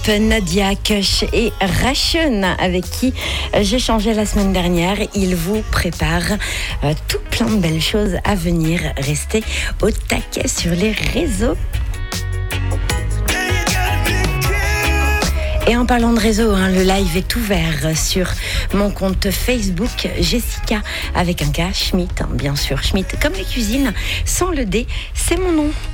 Nadia, Kush et Ration avec qui j'échangeais la semaine dernière. Ils vous préparent tout plein de belles choses à venir. Restez au taquet sur les réseaux. Et en parlant de réseau, le live est ouvert sur mon compte Facebook, Jessica avec un K, Schmitt, bien sûr, Schmitt comme les cuisines, sans le D, c'est mon nom.